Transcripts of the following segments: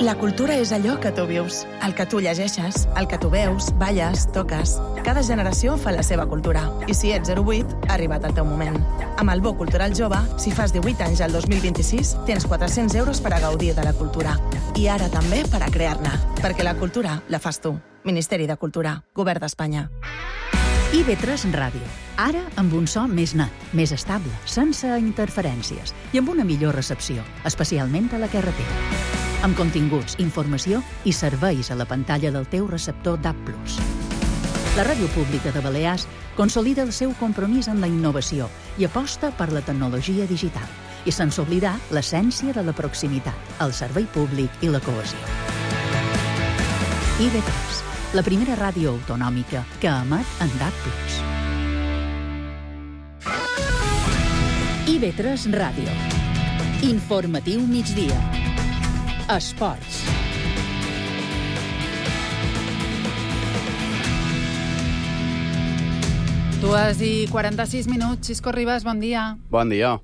La cultura és allò que tu vius, el que tu llegeixes, el que tu veus, balles, toques. Cada generació fa la seva cultura. I si ets 08, ha arribat el teu moment. Amb el Bo Cultural Jove, si fas 18 anys al 2026, tens 400 euros per a gaudir de la cultura. I ara també per a crear-ne. Perquè la cultura la fas tu. Ministeri de Cultura, Govern d'Espanya. IB3 Ràdio. Ara amb un so més net, més estable, sense interferències i amb una millor recepció, especialment a la carretera. Amb continguts, informació i serveis a la pantalla del teu receptor DAB+. La Ràdio Pública de Balears consolida el seu compromís amb la innovació i aposta per la tecnologia digital, i sense oblidar l'essència de la proximitat, el servei públic i la cohesió. IB3, la primera ràdio autonòmica que emet en DAB+. IB3 Ràdio. Informatiu migdia. Esports. Dues i 46 minuts. Xisco Ribas, bon dia. Bon dia.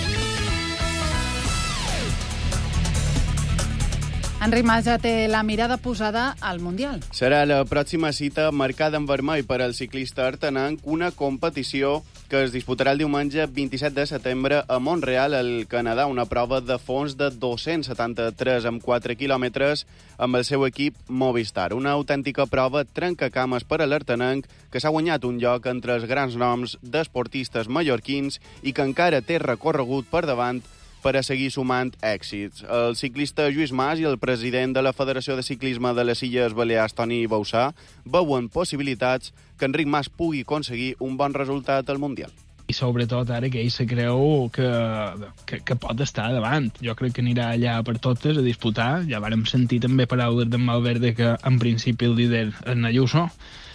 Enric Mas ja té la mirada posada al Mundial. Serà la pròxima cita marcada en vermell per al ciclista artenenc, una competició que es disputarà el diumenge 27 de setembre a Montreal, al Canadà, una prova de fons de 273 amb 4 quilòmetres amb el seu equip Movistar. Una autèntica prova trencacames per a l'artenenc, que s'ha guanyat un lloc entre els grans noms d'esportistes mallorquins i que encara té recorregut per davant per a seguir sumant èxits. El ciclista Lluís Mas i el president de la Federació de Ciclisme de les Illes Balears, Toni Bauçà, veuen possibilitats que Enric Mas pugui aconseguir un bon resultat al Mundial. I sobretot ara que ell se creu que pot estar davant. Jo crec que anirà allà per totes a disputar. Ja vàrem sentir també paraules d'en Valverde que en principi el líder és en Ayuso,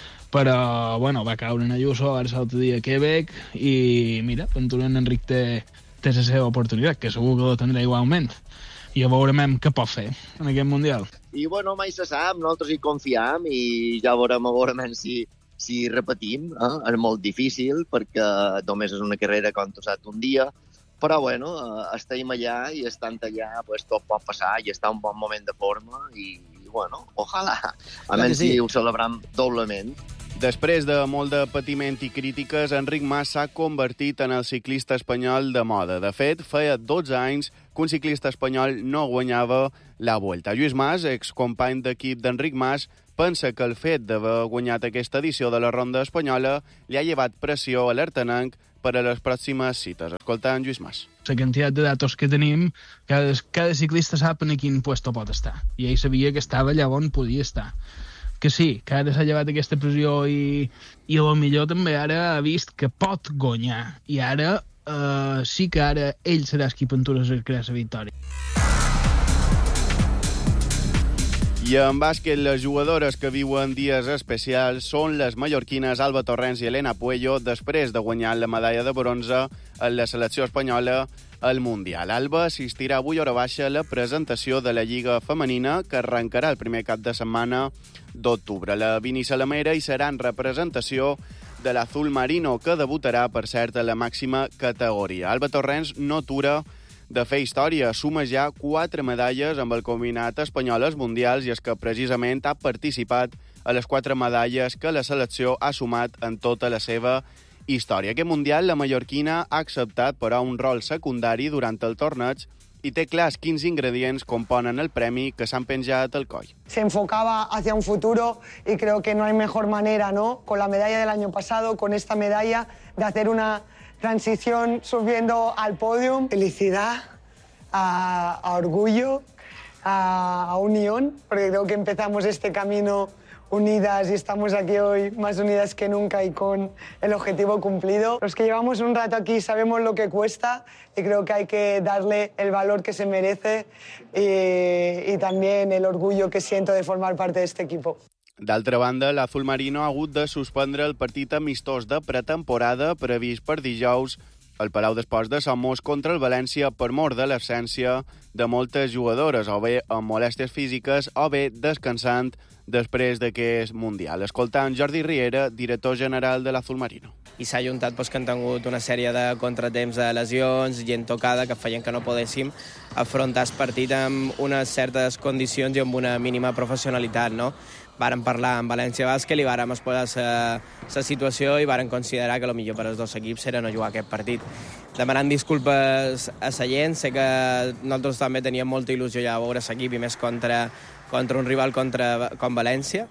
però bueno, va caure en Ayuso, ara l'altre dia a Quebec, i mira, Ventura en Enric té la seva oportunitat, que segur que la tindrà igualment. I ja veurem què pot fer en aquest Mundial. I bueno, mai se sap, nosaltres hi confiem i ja veurem si repetim. És molt difícil perquè només és una carrera, com tu saps, un dia, però bueno, estem allà i estant allà pues, tot pot passar i està en un bon moment de forma i bueno, ojalà. A menys si ho celebrem doblement. Després de molt de patiment i crítiques, Enric Mas s'ha convertit en el ciclista espanyol de moda. De fet, feia 12 anys que un ciclista espanyol no guanyava la Vuelta. Lluís Mas, excompany d'equip d'Enric Mas, pensa que el fet d'haver guanyat aquesta edició de la Ronda Espanyola li ha llevat pressió a l'artenenc per a les pròximes cites. Escolta en Lluís Mas. La quantitat de datos que tenim, cada ciclista sap en quin puesto pot estar. I ell sabia que estava allà on podia estar. Que sí, que ara s'ha llevat aquesta pressió i potser també ara ha vist que pot guanyar. I ara sí que ara ell serà qui Ventura cercarà la victòria. I en bàsquet, les jugadores que viuen dies especials són les mallorquines Alba Torrents i Elena Puello, després de guanyar la medalla de bronze en la selecció espanyola al Mundial. Alba assistirà avui a hora baixa a la presentació de la Lliga Femenina, que arrencarà el primer cap de setmana d'octubre. La Vini Salamera hi serà en representació de l'Azul Marino, que debutarà, per cert, a la màxima categoria. Alba Torrents no atura de fer història, suma ja 4 medalles amb el combinat espanyol als Mundials i és que precisament ha participat a les 4 medalles que la selecció ha sumat en tota la seva història. Aquest Mundial la mallorquina ha acceptat, però, un rol secundari durant el torneig y té clars quins ingredients componen el premi que s'han penjat al coll. Se enfocaba hacia un futuro y creo que no hay mejor manera, ¿no? Con la medalla del año pasado, con esta medalla, de hacer una transición subiendo al podium. Felicidad, a orgullo, a unión, porque creo que empezamos este camino unidas y estamos aquí hoy más unidas que nunca y con el objetivo cumplido. Los que llevamos un rato aquí sabemos lo que cuesta y creo que hay que darle el valor que se merece y también el orgullo que siento de formar parte de este equipo. D'altra banda, l'Azul Marino ha hagut de suspendre el partit amistós de pretemporada previst per dijous al Palau d'Esports de Somos contra el València per mort de l'absència de moltes jugadores, o bé amb molèsties físiques o bé descansant després d'aquest Mundial. Escoltant Jordi Riera, director general de l'Azul Marino. I s'ha juntat que han tingut una sèrie de contratemps, de lesions, gent tocada, que feien que no poguéssim afrontar el partit amb unes certes condicions i amb una mínima professionalitat, no? Vàrem parlar amb València Bàsquet i vàrem exposar la situació i vàrem considerar que el millor per als dos equips era no jugar aquest partit. Demanant disculpes a la gent, sé que nosaltres també teníem molta il·lusió ja a veure l'equip i més contra un rival com València.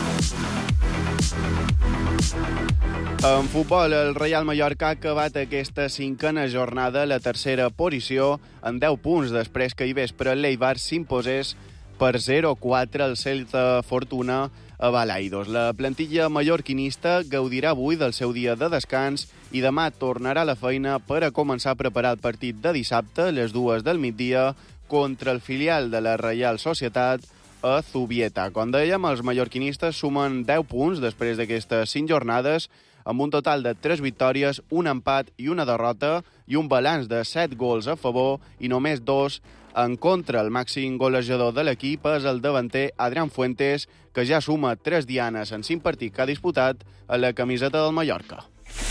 En futbol, el Real Mallorca ha acabat aquesta 5a jornada a la tercera posició en 10 punts després que ahir vespre el l'Eibar s'imposés per 0-4 al Celta Fortuna a Balaidos. La plantilla mallorquinista gaudirà avui del seu dia de descans i demà tornarà a la feina per a començar a preparar el partit de dissabte a les 2 del migdia contra el filial de la Reial Societat a Zubieta. Com dèiem, els mallorquinistes sumen 10 punts després d'aquestes 5 jornades, amb un total de 3 victòries, un empat i una derrota, i un balanç de 7 gols a favor i només 2 en contra. El màxim golejador de l'equip és el davanter Adrián Fuentes, que ja suma 3 dianes en 5 partits que ha disputat a la camiseta del Mallorca.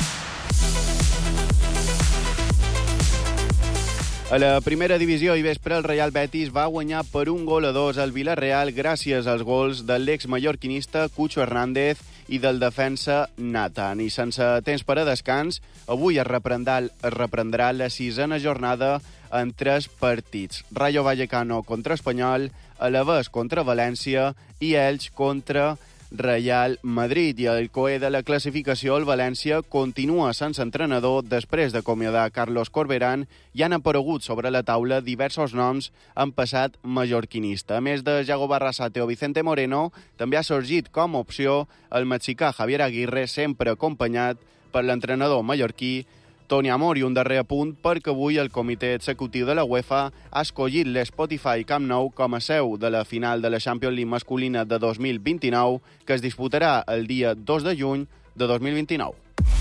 A la primera divisió i vespre, el Real Betis va guanyar per 1-2 al Villarreal gràcies als gols de l'ex-mallorquinista Cucho Hernández i del defensa Nathan. I sense temps per a descans, avui es reprendrà la 6a jornada en 3 partits. Rayo Vallecano contra Espanyol, Alavés contra València i Elx contra Real Madrid. I el coe de la classificació, el València, continua sense entrenador després d'acomiadar Carlos Corberán i han aparegut sobre la taula diversos noms en passat mallorquinista. A més de Yago Barrasate o Vicente Moreno, també ha sorgit com a opció el mexicà Javier Aguirre, sempre acompanyat per l'entrenador mallorquí Toni Amor. I un darrer apunt, perquè avui el comitè executiu de la UEFA ha escollit l'Spotify Camp Nou com a seu de la final de la Champions League masculina de 2029, que es disputarà el dia 2 de juny de 2029.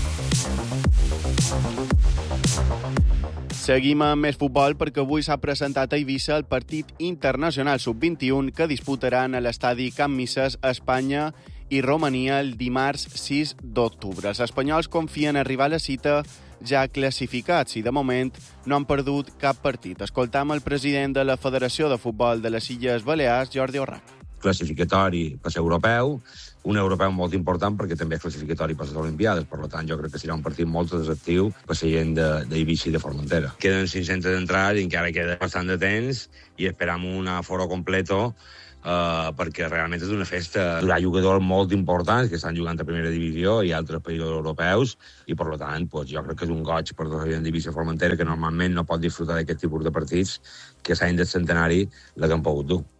Seguim amb més futbol perquè avui s'ha presentat a Eivissa el partit internacional sub-21 que disputaran a l'estadi Camp Misses a Espanya i Romania el dimarts 6 d'octubre. Els espanyols confien arribar a la cita ja classificats i de moment no han perdut cap partit. Escoltam el president de la Federació de Futbol de les Illes Balears, Jordi Orrac. Classificatori per ser europeu, un europeu molt important perquè també és classificatori per les Olimpiades, per tant jo crec que serà un partit molt atractiu per la gent d'Eivissa i de Formentera. Queden 500 d'entrada i encara queda bastant de temps i esperam un aforo completo perquè realment és una festa. Hi ha jugadors molt importants que estan jugant a primera divisió i altres països europeus i per tant jo crec que és un goig per la gent d'Eivissa i Formentera que normalment no pot disfrutar d'aquest tipus de partits que s'han del centenari la que han pogut dur.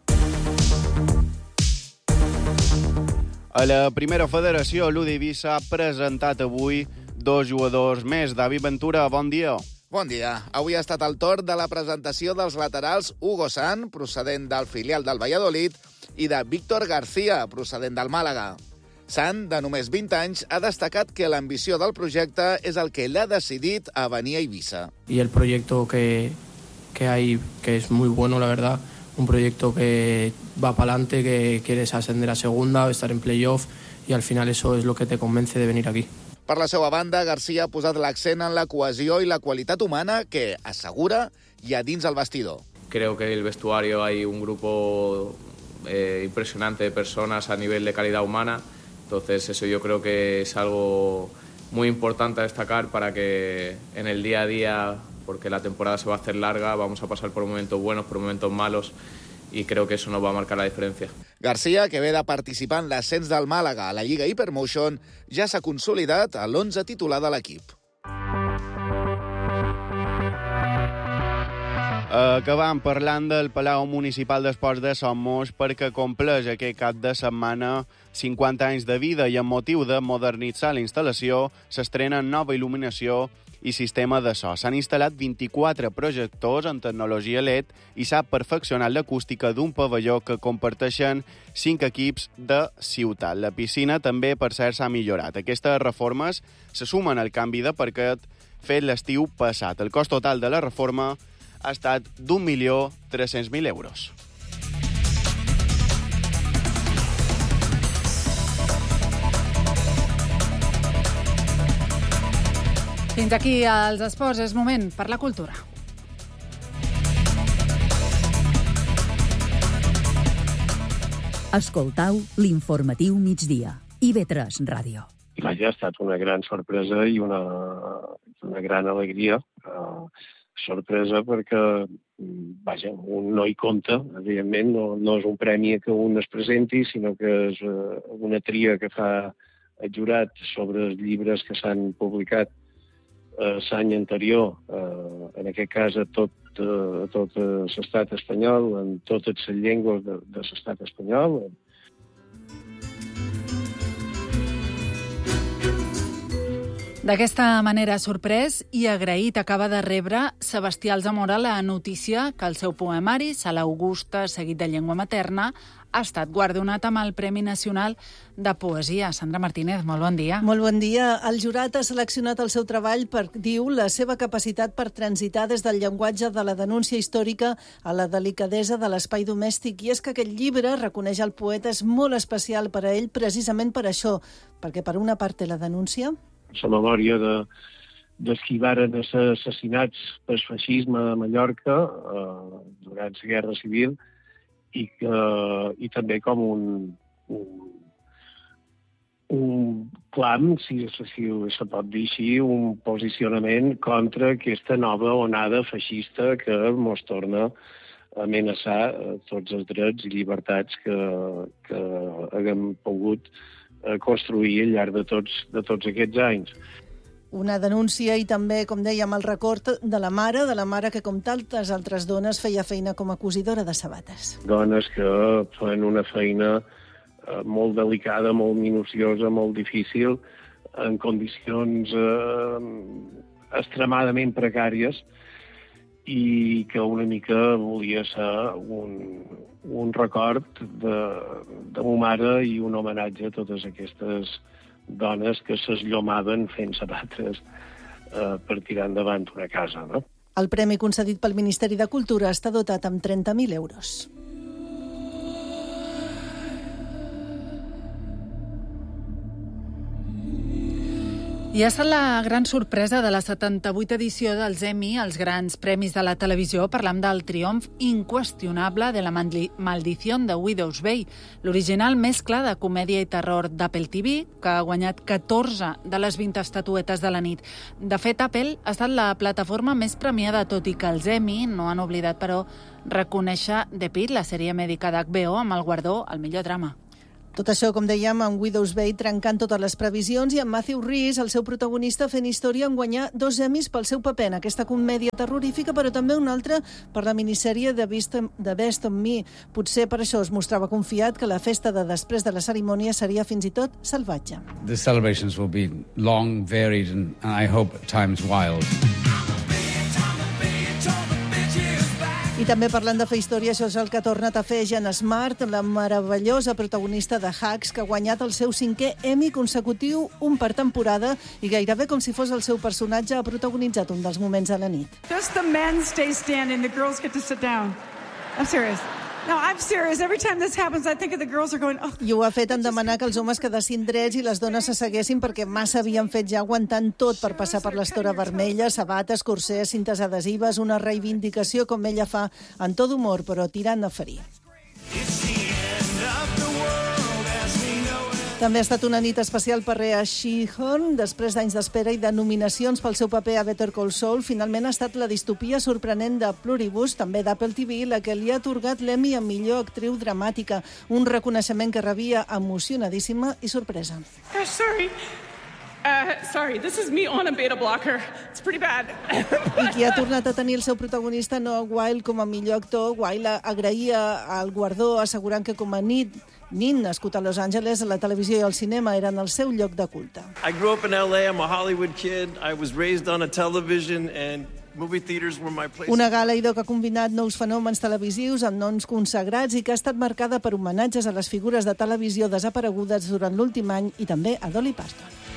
A la primera federació, l'UD Eivissa ha presentat avui 2 jugadors més. David Ventura, bon dia. Bon dia. Avui ha estat el torn de la presentació dels laterals Hugo San, procedent del filial del Valladolid, i de Víctor García, procedent del Màlaga. San, de només 20 anys, ha destacat que l'ambició del projecte és el que l'ha decidit a venir a Eivissa. Y el proyecto que hay, que es muy bueno, la verdad, un proyecto que va para adelante, que quieres ascender a segunda o estar en playoff, y al final eso es lo que te convence de venir aquí. Per la seva banda, García ha posat l'accent en la cohesió i la qualitat humana que, assegura, hi ha dins el vestidor. Creo que en el vestuario hay un grupo impresionante de personas a nivel de calidad humana, entonces eso yo creo que es algo muy importante a destacar para que en el día a día, porque la temporada se va a hacer larga, vamos a pasar por momentos buenos, por momentos malos, y creo que eso nos va a marcar la diferencia. García, que ve de participar en l'ascens del Màlaga a la Lliga Hypermotion, ja s'ha consolidat a l'11 titular de l'equip. Acabam parlant del Palau Municipal d'Esports de Somos perquè compleix aquest cap de setmana 50 anys de vida i amb motiu de modernitzar la instal·lació s'estrena nova il·luminació i sistema de so. S'han instal·lat 24 projectors en tecnologia LED i s'ha perfeccionat l'acústica d'un pavelló que comparteixen 5 equips de ciutat. La piscina també, per cert, s'ha millorat. Aquestes reformes se sumen al canvi de parquet fet l'estiu passat. El cost total de la reforma ha estat d'1.300.000 euros. Fins aquí els esports. És moment per la cultura. Escoltau l'informatiu migdia. IB3 Ràdio. Vaja, ha estat una gran sorpresa i una gran alegria. Sorpresa perquè, vaja, un no hi compta, evidentment, no és un premi que un es presenti, sinó que és una tria que fa el jurat sobre els llibres que s'han publicat l'any anterior, en aquest cas a tot l'estat espanyol, en totes les llengües de l'estat espanyol. D'aquesta manera, sorprès i agraït, acaba de rebre Sebastià Alzamora la notícia que el seu poemari, Sala Augusta, seguit de llengua materna, ha estat guardonat amb el Premi Nacional de Poesia. Sandra Martínez, molt bon dia. Molt bon dia. El jurat ha seleccionat el seu treball per, diu, la seva capacitat per transitar des del llenguatge de la denúncia històrica a la delicadesa de l'espai domèstic. I és que aquest llibre, reconeix el poeta, és molt especial per a ell precisament per això, perquè per una part té la denúncia. La memòria dels qui varen ser assassinats pel feixisme a Mallorca durant la Guerra Civil i també com un clam, si se pot dir així, un posicionament contra aquesta nova onada feixista que ens torna a amenaçar tots els drets i llibertats que haguem pogut construir al llarg de tots aquests anys. Una denúncia i també, com dèiem, el record de la mare que, com tantes altres dones, feia feina com a cosidora de sabates. Dones que fan una feina molt delicada, molt minuciosa, molt difícil, en condicions extremadament precàries, i que una mica volia ser un record de ma mare i un homenatge a totes aquestes dones que s'esllomaven fent sabates per tirar endavant una casa, no? El premi concedit pel Ministeri de Cultura està dotat amb 30.000 euros. I ha estat la gran sorpresa de la 78a edició dels Emmy, els grans premis de la televisió. Parlam del triomf inqüestionable de La maldición de Widow's Bay, l'original mescla de comèdia i terror d'Apple TV, que ha guanyat 14 de les 20 estatuetes de la nit. De fet, Apple ha estat la plataforma més premiada, tot i que els Emmy no han oblidat, però, reconèixer The Pitt, la sèrie mèdica d'HBO, amb el guardó al millor drama. Tot això, com dèiem, amb Widow's Bay trencant totes les previsions i amb Matthew Rhys, el seu protagonista, fent història en guanyar 2 Emmys pel seu paper en aquesta comèdia terrorífica, però també un altre per la minissèrie de Best on Me. Potser per això es mostrava confiat que la festa de després de la cerimònia seria fins i tot salvatge. The celebrations will be long, varied and I hope at times wild. I també parlant de fer història, això és el que ha tornat a fer Jean Smart, la meravellosa protagonista de Hacks, que ha guanyat el seu 5è Emmy consecutiu, un per temporada, i gairebé com si fos el seu personatge ha protagonitzat un dels moments a la nit. Just the men stay standing, the girls get to sit down. I'm serious. No, I'm serious. Every time this happens, I think of the girls are going, oh. I ho ha fet en demanar que els homes quedessin drets i les dones s'asseguessin perquè massa havien fet ja aguantant tot per passar per l'estora vermella, sabates, corsers, cintes adhesives, una reivindicació com ella fa en tot humor, però tirant a ferir. També ha estat una nit especial per Rhea Seehorn. Després d'anys d'espera i de nominacions pel seu paper a Better Call Saul, finalment ha estat la distopia sorprenent de Pluribus, també d'Apple TV, la que li ha atorgat l'Emmy a millor actriu dramàtica, un reconeixement que rebia emocionadíssima i sorpresa. Sorry, this is me on a beta blocker. It's pretty bad. I qui ha tornat a tenir el seu protagonista, Noah Wyle, com a millor actor. Wyle agraïa el guardó assegurant que com a nin nascut a Los Angeles, la televisió i el cinema eren el seu lloc de culte. I grew up in LA, I'm a Hollywood kid. I was raised on a television and movie theaters were my place. Una gala idò que ha combinat nous fenòmens televisius amb noms consagrats i que ha estat marcada per homenatges a les figures de televisió desaparegudes durant l'últim any i també a Dolly Parton.